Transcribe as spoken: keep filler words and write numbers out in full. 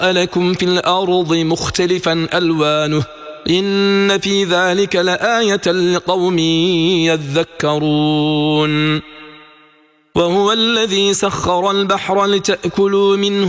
لكم في الأرض مختلفا ألوانه إن في ذلك لآية لقوم يذكرون وهو الذي سخر البحر لتأكلوا منه